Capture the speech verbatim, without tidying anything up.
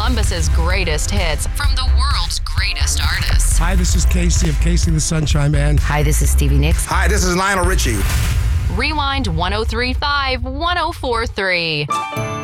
Columbus's greatest hits from the world's greatest artists. Hi, this is Casey of Casey the Sunshine Band. Hi, this is Stevie Nicks. Hi, this is Lionel Richie. Rewind one oh three point five, one oh four point three.